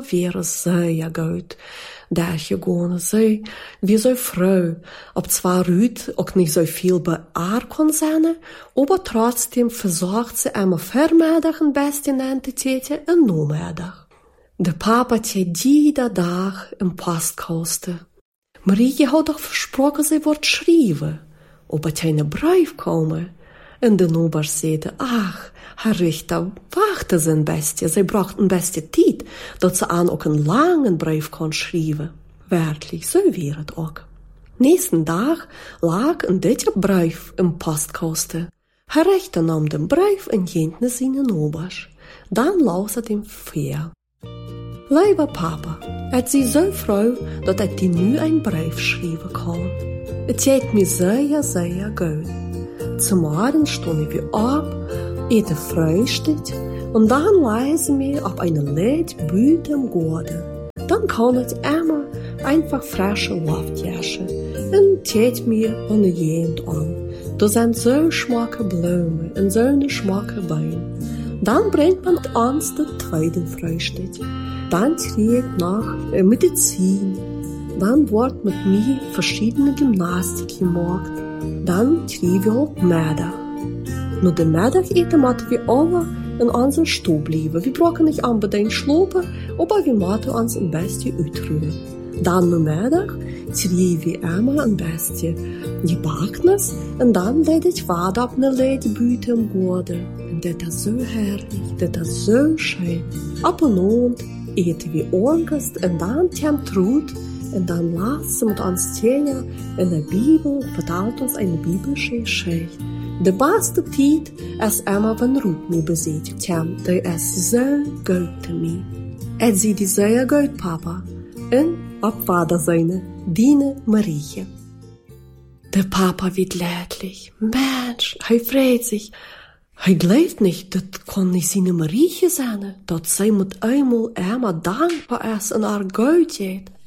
wäre sehr gut. Daher gehen sie wie so Frau, ob zwar Rüd auch nicht so viel bei Haar kann sein, aber trotzdem versorgt sie einmal vermeidig ein bisschen Entität und nomedig. Der Papa tät jeder Tag im Postkasten. Marie hat doch versprochen, sie wird schreiben, aber keine Brief kommen. Und der Nober sagte, ach, Herr Richter, warte sie ein bisschen, sie braucht ein bisschen Zeit, dass sie an auch einen langen Brief kann schreiben. Wirklich, so wäre es auch. Nächsten Tag lag ein dicker Brief im Postkasten. Herr Richter nahm den Brief und gähnte seinen Nobers. Dann las er ihm vor. Lieber Papa, et sie so froh, dat ik die nu een brief schrijven kan. Het geht mir sehr, sehr gut. Zum Morgen stond ich op, ete Frühstück und dann lese mir auf eine Lied Büte im Garten. Dann kann ich immer einfach frische Luft jaschen und tät mir ohne jemand an. Da sind so schmacke Blumen und so eine schmacke Beine. Dann bringt man uns den zweiten Frühstück. Dann krieg ich noch Medizin. Dann wird mit mir verschiedene Gymnastik gemacht. Dann krieg ich auch Mittag. Nur den Mittag eten müssen wir alle in unserem Stuhl bleiben. Wir brauchen nicht unbedingt schlafen, aber wir müssen uns ein bisschen ausruhen. Dann am Mittag krieg ich immer ein bisschen Gebackenes und dann lade ich weiter auf eine Ledebüte im Garten. Und das ist so herrlich, das ist so schön. Ab und an eten wir Orgest und dann kommt Ruth und dann lasst sie mit uns Tanja in der Bibel, vertelt uns eine biblische Geschichte. Der beste Zeit ist immer, wenn Ruth mir besucht kommt, der ist so gut zu mir. Er sieht die sehr gut, Papa. Und auf Wiedersehen, deine Marie. Der Papa wird leidlich. Mensch, er freut sich. Er glaubt nicht, das kann nicht seine Marie sein, dass sie mit einmal immer dankbar ist und er gut geht.